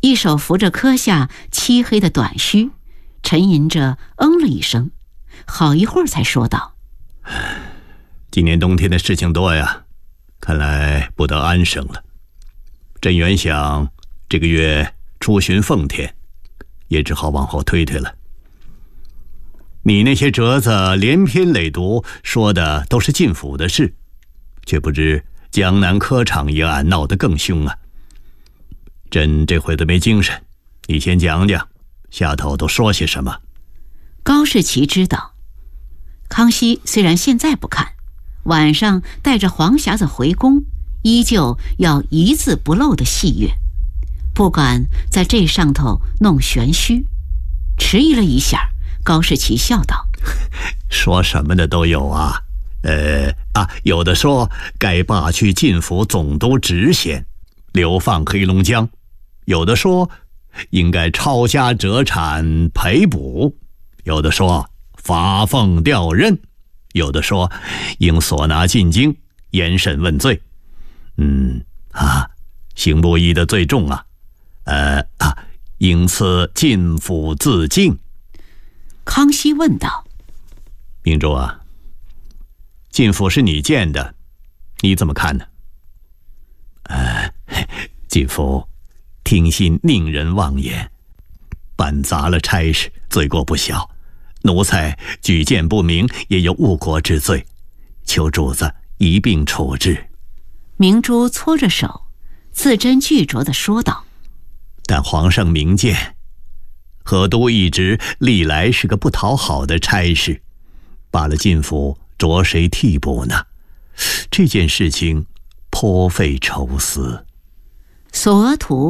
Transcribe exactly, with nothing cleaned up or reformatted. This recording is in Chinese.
一手扶着磕下漆黑的短须，沉吟着嗯了一声，好一会儿才说道： 今年冬天的事情多呀，看来不得安生了。朕原想这个月出巡奉天，也只好往后推推了。你那些折子连篇累牍，说的都是进府的事，却不知江南科场一案闹得更凶啊。朕这会子没精神，你先讲讲下头都说些什么。 高士奇知道，康熙虽然现在不看，晚上带着黄匣子回宫，依旧要一字不漏的戏乐，不敢在这上头弄玄虚。迟疑了一下，高士奇笑道： 说什么的都有啊。呃啊，有的说该罢去进府总督职衔，流放黑龙江；有的说应该抄家折产赔补；有的说罚俸调任；有的说应索拿进京严审问罪。嗯啊，刑部议的最重啊，呃啊，应赐进府自尽。 康熙问道： 明珠啊，进府是你建的，你怎么看呢？呃，进府听信佞人妄言，办砸了差事，罪过不小。奴才举荐不明，也有误国之罪，求主子一并处置。 明珠搓着手，字斟句酌地说道： 但皇上明鉴，河都一职历来是个不讨好的差事，罢了进府着谁替补呢？这件事情颇费愁思。 索额图